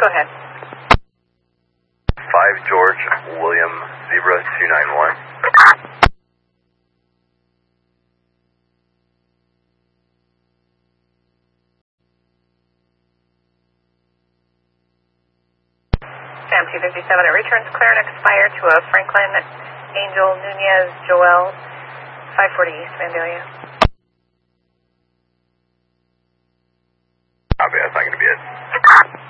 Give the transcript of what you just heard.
Go ahead. 5 George William Zebra 291. Sam 257, it returns clear and expire to a Franklin Angel Nunez Joel 540 East Vandalia. Copy, that's not going to be it.